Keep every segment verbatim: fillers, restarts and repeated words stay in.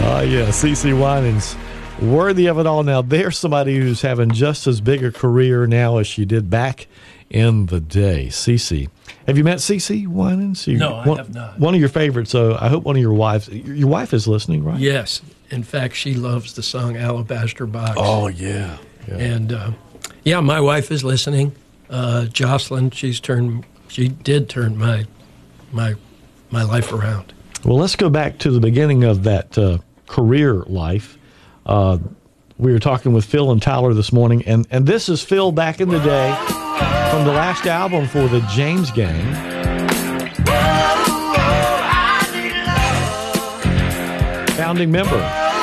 Oh, uh, yeah, CeCe Winans, worthy of it all. Now, there's somebody who's having just as big a career now as she did back in the day. CeCe. Have you met CeCe Winans? You, no, I one, have not. One of your favorites, so I hope one of your wives, your wife is listening, right? Yes. In fact, she loves the song Alabaster Box. Oh, yeah. yeah. And, uh, yeah, my wife is listening. Uh, Jocelyn, she's turned, she did turn my, my, my life around. Well, let's go back to the beginning of that uh, career life. Uh, we were talking with Phil and Tyler this morning, and, and this is Phil back in the day from the last album for the James Gang. Founding member.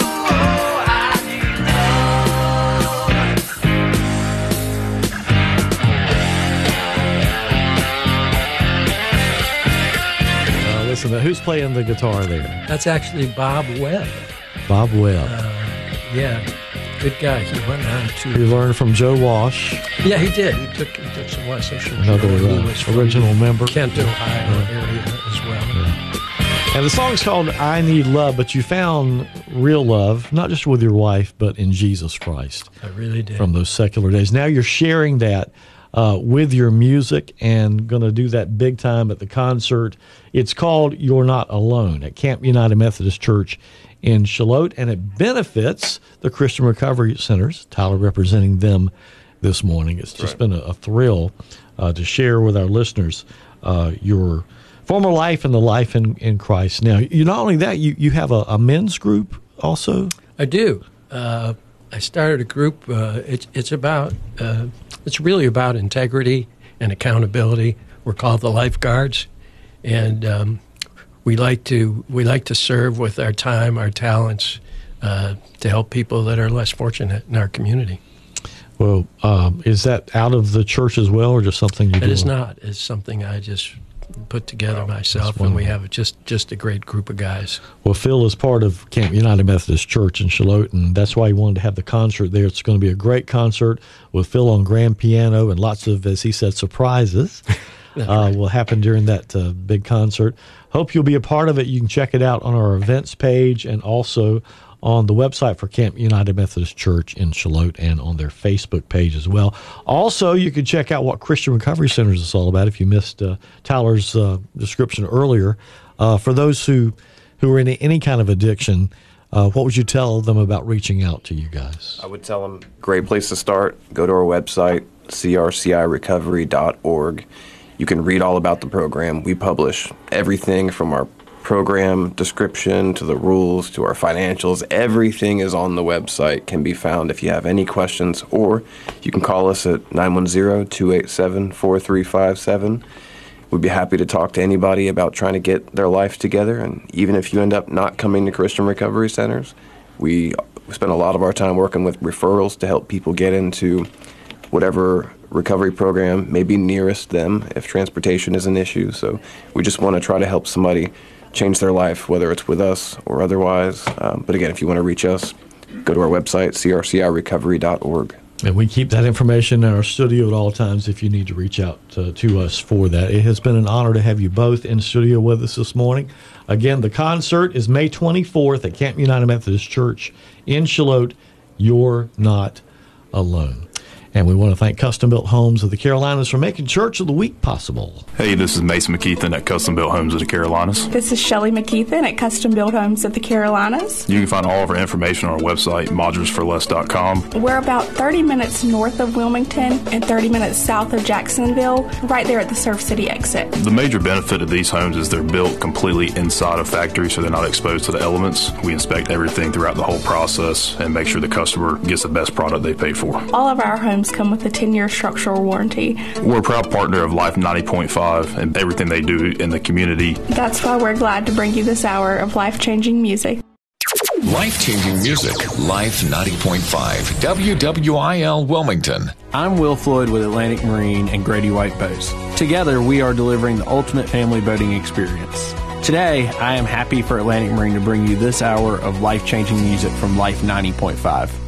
Uh, listen, who's playing the guitar there? That's actually Bob Webb. Bob Webb. Uh, yeah, good guy. He went on to... He learned from Joe Walsh. Yeah, he did. He took, he took some lessons from Another Joe, uh, who was from original member. Kent, Ohio uh, area as well. Yeah. And the song's called I Need Love, but you found real love, not just with your wife, but in Jesus Christ. I really did. From those secular days. Now you're sharing that uh, with your music and going to do that big time at the concert. It's called You're Not Alone at Camp United Methodist Church in Shallotte, and it benefits the Christian Recovery Centers. Tyler representing them this morning. It's just right. been a, a thrill uh, to share with our listeners uh, your former life and the life in, in Christ. Now, you not only that, you, you have a, a men's group also? I do. Uh, I started a group. Uh, it's it's about uh, it's really about integrity and accountability. We're called the Lifeguards, and um, we like to we like to serve with our time, our talents, uh, to help people that are less fortunate in our community. Well, um, is that out of the church as well, or just something you it do? It is not. It's something I just put together oh, myself, and we have just, just a great group of guys. Well, Phil is part of Camp United Methodist Church in Shallotte, and that's why he wanted to have the concert there. It's going to be a great concert with Phil on grand piano and lots of, as he said, surprises uh, right. will happen during that uh, big concert. Hope you'll be a part of it. You can check it out on our events page and also on the website for Camp United Methodist Church in Shallotte and on their Facebook page as well. Also, you can check out what Christian Recovery Centers is all about if you missed uh, Tyler's uh, description earlier. Uh, for those who, who are in any kind of addiction, uh, what would you tell them about reaching out to you guys? I would tell them, great place to start. Go to our website, c r c i recovery dot org. You can read all about the program. We publish everything from our program description to the rules to our financials. Everything is on the website, can be found if you have any questions, or you can call us at nine one zero, two eight seven, four three five seven. We'd be happy to talk to anybody about trying to get their life together, and even if you end up not coming to Christian Recovery Centers, we spend a lot of our time working with referrals to help people get into whatever recovery program may be nearest them if transportation is an issue. So we just want to try to help somebody change their life, whether it's with us or otherwise. Um, but again, if you want to reach us, go to our website, c r c i recovery dot org. And we keep that information in our studio at all times if you need to reach out to, to us for that. It has been an honor to have you both in studio with us this morning. Again, the concert is May twenty-fourth at Camp United Methodist Church in Shallotte. You're not alone. And we want to thank Custom Built Homes of the Carolinas for making Church of the Week possible. Hey, this is Mason McKeithen at Custom Built Homes of the Carolinas. This is Shelley McKeithen at Custom Built Homes of the Carolinas. You can find all of our information on our website, modules for less dot com. We're about thirty minutes north of Wilmington and thirty minutes south of Jacksonville, right there at the Surf City exit. The major benefit of these homes is they're built completely inside a factory, so they're not exposed to the elements. We inspect everything throughout the whole process and make sure the customer gets the best product they pay for. All of our homes come with a ten-year structural warranty. We're a proud partner of Life ninety point five and everything they do in the community. That's why we're glad to bring you this hour of life-changing music. Life-changing music, Life ninety point five, W W I L Wilmington. I'm Will Floyd with Atlantic Marine and Grady White Boats. Together, we are delivering the ultimate family boating experience. Today, I am happy for Atlantic Marine to bring you this hour of life-changing music from Life ninety point five.